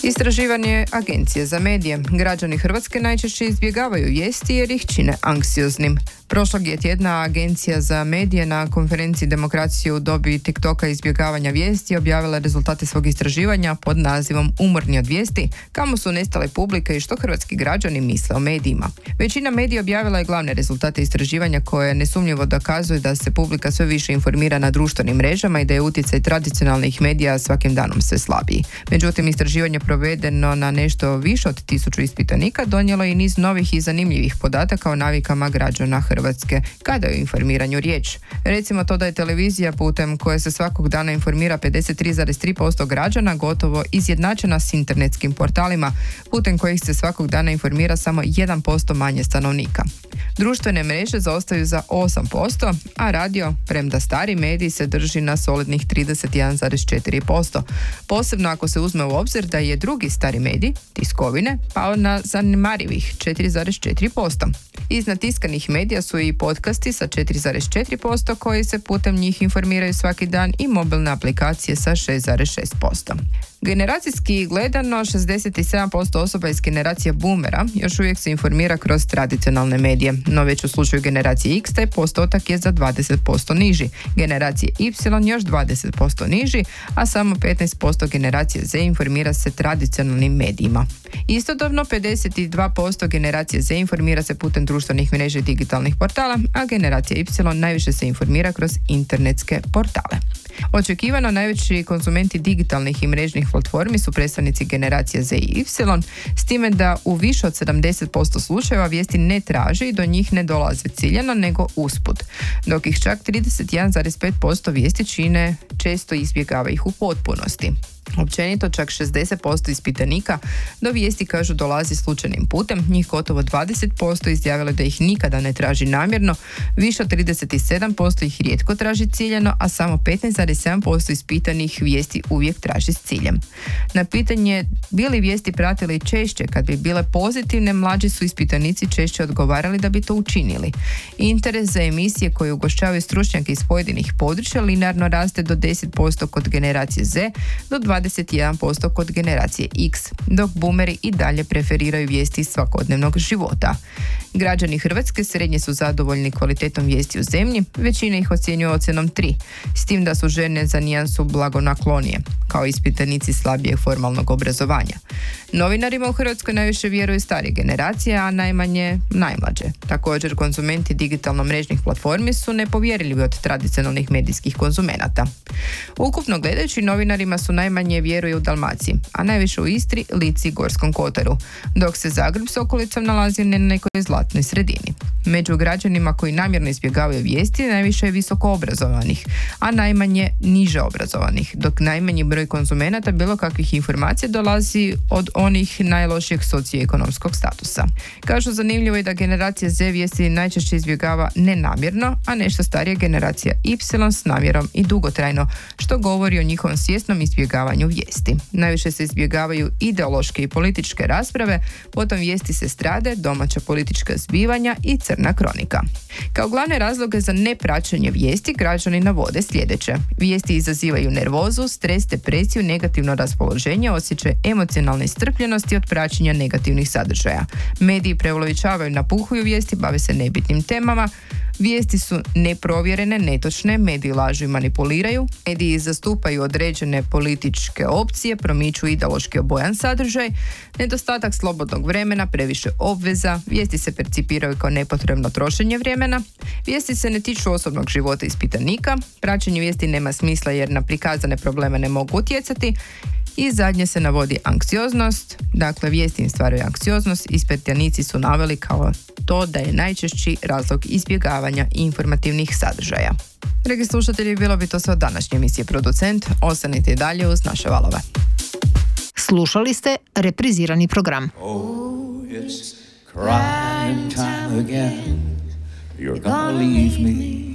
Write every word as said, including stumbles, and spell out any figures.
Istraživanje Agencije za medije. Građani Hrvatske najčešće izbjegavaju vijesti jer ih čine anksioznim. Prošlog je tjedna Agencija za medije na konferenciji Demokracije u dobi TikToka izbjegavanja vijesti objavila rezultate svog istraživanja pod nazivom Umorni od vijesti, kamo su nestale publike i što hrvatski građani misle o medijima. Većina medija objavila je glavne rezultate istraživanja koje nesumnjivo dokazuje da se publika sve više informira na društvenim mrežama i da je utjecaj tradicionalnih medija svakim danom sve slabiji. Međutim, istraživanje provedeno na nešto više od tisuću ispitanika donijelo i niz novih i zanimljivih podataka o navikama građana Hrvatske kada je o informiranju riječ. Recimo to da je televizija putem koje se svakog dana informira pedeset tri zarez tri posto građana gotovo izjednačena s internetskim portalima putem kojih se svakog dana informira samo jedan posto manje stanovnika. Društvene mreže zaostaju za osam posto, a radio, premda stari medij, se drži na solidnih trideset jedan zarez četiri posto. Posebno ako se uzme u obzir da je drugi stari medij, tiskovine, pao na zanemarivih četiri zarez četiri posto. Iznad tiskanih medija su i podcasti sa četiri zarez četiri posto koji se putem njih informiraju svaki dan i mobilne aplikacije sa šest zarez šest posto. Generacijski gledano, šezdeset sedam posto osoba iz generacije boomera još uvijek se informira kroz tradicionalne medije, no već u slučaju generacije X taj postotak je za dvadeset posto niži, generacije Y još dvadeset posto niži, a samo petnaest posto generacije Z informira se tradicionalnim medijima. Istodobno pedeset dva posto generacije Z informira se putem društvenih mreža i digitalnih portala, a generacija Y najviše se informira kroz internetske portale. Očekivano najveći konzumenti digitalnih i mrežnih platformi su predstavnici generacije Z i Y, s time da u više od sedamdeset posto slučajeva vijesti ne traže i do njih ne dolaze ciljano nego usput, dok ih čak trideset jedan zarez pet posto vijesti čine često izbjegava ih u potpunosti. Općenito čak šezdeset posto ispitanika do vijesti kažu dolazi slučajnim putem, njih gotovo dvadeset posto izjavilo da ih nikada ne traži namjerno, više od trideset sedam posto ih rijetko traži ciljano, a samo petnaest zarez sedam posto ispitanih vijesti uvijek traži s ciljem. Na pitanje bi li vijesti pratili češće kad bi bile pozitivne, mlađi su ispitanici češće odgovarali da bi to učinili. Interes za emisije koje ugošćavaju stručnjake iz pojedinih područja linearno raste do deset posto kod generacije Z, do dvadeset jedan posto kod generacije X, dok boomeri i dalje preferiraju vijesti iz svakodnevnog života. Građani Hrvatske srednje su zadovoljni kvalitetom vijesti u zemlji, većina ih ocjenjuje ocjenom tri, s tim da su žene za nijansu blagonaklonije, kao ispitanici slabijeg formalnog obrazovanja. Novinarima u Hrvatskoj najviše vjeruju starije generacije, a najmanje najmlađe. Također, konzumenti digitalno-mrežnih platformi su nepovjerljivi od tradicionalnih medijskih konzumenata. Ukupno gledajući, novinarima su najmanje vjeruju u Dalmaciji, a najviše u Istri, Lici i Gorskom kotaru, dok se Zagreb s okolicom nalazi na nekoj zlatnoj sredini. Među građanima koji namjerno izbjegavaju vijesti najviše je visoko obrazovanih, a najmanje niže obrazovanih, dok najmanji broj konzumenata bilo kakvih informacija dolazi od onih najlošijeg socioekonomskog statusa. Kažu, zanimljivo je da generacija Z vijesti najčešće izbjegava nenamjerno, a nešto starija generacija Y s namjerom i dugotrajno, što govori o njihovom svjesnom izbjegavanju vijesti. Najviše se izbjegavaju ideološke i političke rasprave, potom vijesti s estrade, domaća politička zbivanja i crna kronika. Kao glavne razloge za nepraćenje vijesti građani navode sljedeće: vijesti izazivaju nervozu, stres, depresiju, negativno raspoloženje, osjećaj emocionalne iscrpljenosti od praćenja negativnih sadržaja. Mediji preuveličavaju, napuhuju vijesti, bave se nebitnim temama, vijesti su neprovjerene, netočne, mediji lažu i manipuliraju, mediji zastupaju određene političke opcije, promiču ideološki obojan sadržaj, nedostatak slobodnog vremena, previše obveza, vijesti se percipiraju kao nepotrebno trošenje vremena, vijesti se ne tiču osobnog života ispitanika, praćenje vijesti nema smisla jer na prikazane probleme ne mogu utjecati, i zadnje se navodi anksioznost, dakle vijesti im stvaraju anksioznost, ispitanici su naveli kao to da je najčešći razlog izbjegavanja informativnih sadržaja. Dragi slušatelji, bilo bi to sve od današnje emisije Producent, ostanite i dalje uz naše valove. Slušali ste reprizirani program. Oh, it's crime time again. You're gonna leave me